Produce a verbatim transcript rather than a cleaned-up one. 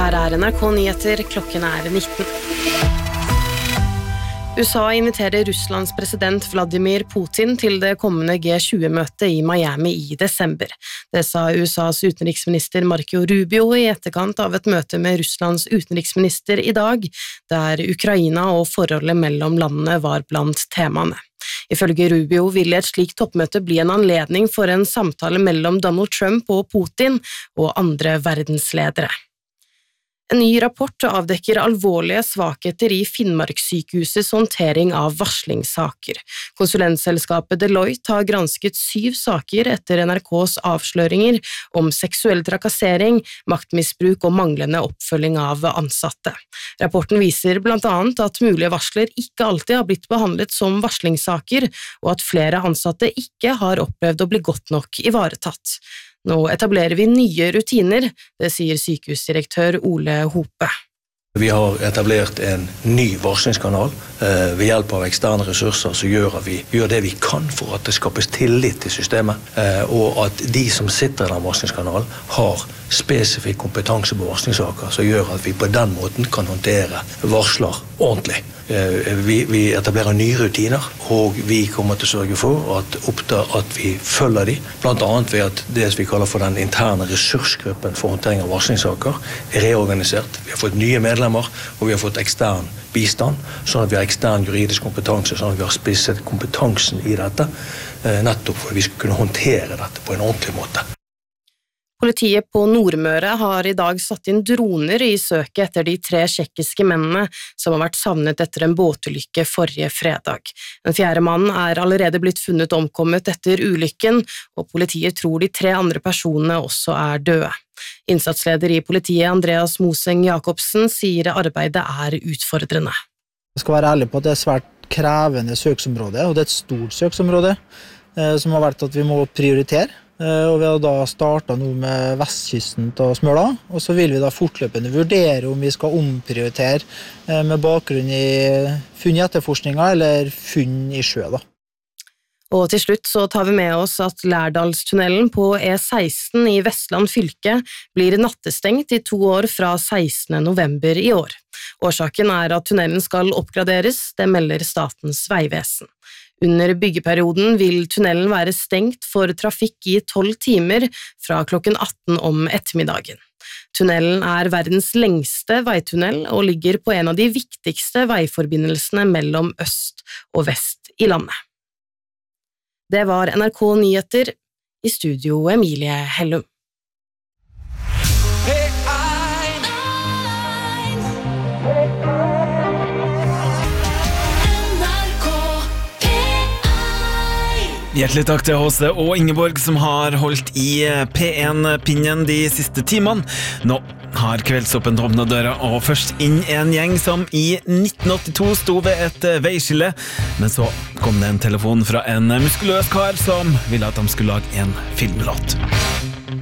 Her er N R K Nyheter, klokken er nitten. U S A inviterer Russlands president Vladimir Putin til det kommende G tjue-møtet i Miami i desember. Det sa U S A's utenriksminister Marco Rubio i etterkant av et møte med Russlands utenriksminister i dag, der Ukraina og forholdet mellom landene var blant temaene. Ifølge Rubio ville et slikt toppmøte bli en anledning for en samtale mellom Donald Trump og Putin og andre verdensledere. En ny rapport avdekker alvorlige svakheter i Finnmarkssykehusets håndtering av varslingssaker. Konsulentselskapet Deloitte har gransket syv saker etter N R K's avsløringer om seksuell trakassering, maktmisbruk og manglende oppfølging av ansatte. Rapporten viser blant annet at mulige varsler ikke alltid har blitt behandlet som varslingssaker, og at flere ansatte ikke har opplevd å bli godt nok ivaretatt. Nå etablerer vi nye rutiner, det sier sykehusdirektør Ole Hope. Vi har etablert en ny varslingskanal eh, ved hjelp av eksterne ressurser som gjør at vi gjør det vi kan for at det skapes tillit til systemet, eh, og at de som sitter i den varslingskanalen har spesifikk kompetanse på varslingssaker som gjør at vi på den måten kan håndtere varsler ordentlig. Eh, vi, vi etablerer nye rutiner, og vi kommer til å sørge for at, oppda, at vi følger de, blant annet ved at det vi kaller for den interne ressursgruppen for håndtering av varslingssaker er reorganisert. Vi har fått nye medlemmer, og vi har fått ekstern bistand, sånn at vi har ekstern juridisk kompetanse, sånn at vi har spisset kompetansen i dette, nettopp for at vi skal kunne håndtere dette på en ordentlig måte. Politiet på Nordmøre har i dag satt inn droner i søket etter de tre tsjekkiske mennene som har vært savnet etter en båtulykke forrige fredag. Den fjerde mannen er allerede blitt funnet omkommet etter ulykken, og politiet tror de tre andre personene også er døde. Innsatsleder i politiet Andreas Moseng Jakobsen sier arbeidet er utfordrende. Jeg skal være ærlig på at det er svært krevende søksområde, og det er et stort søksområde som har vært at vi må prioritere. Og vi har da startet nå med vestkysten til Smøla, og så vil vi da fortløpende vurdere om vi skal omprioritere med bakgrunn i funn i etterforskninga eller funn i sjø da. Og til slutt så tar vi med oss at Lærdalstunnelen på E seksten i Vestland fylke blir nattestengt i to år fra sekstende november i år. Årsaken er at tunnelen skal oppgraderes, det melder Statens vegvesen. Under byggeperioden vil tunnelen være stengt for trafikk i tolv timer fra klokken atten om ettermiddagen. Tunnelen er verdens lengste veitunnel og ligger på en av de viktigste veiforbindelsene mellom øst og vest i landet. Det var N R K Nyheter, i studio Emilie Hellum. Hjertelig takk til Håse og Ingeborg som har holdt i P en-pinnen de siste timene. Nå har kveldsåpen åpnet døra, og først inn en gjeng som i nitten åttito sto ved et veiskille. Men så kom det en telefon fra en muskuløs kar som ville at de skulle lage en filmlåt.